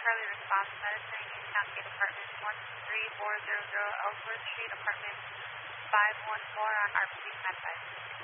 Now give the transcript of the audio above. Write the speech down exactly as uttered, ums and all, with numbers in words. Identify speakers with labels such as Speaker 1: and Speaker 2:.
Speaker 1: Charlie response medicine, Newtown Gate Apartment one three four zero zero Ellsworth Street, Apartment five one four on R P D ten five.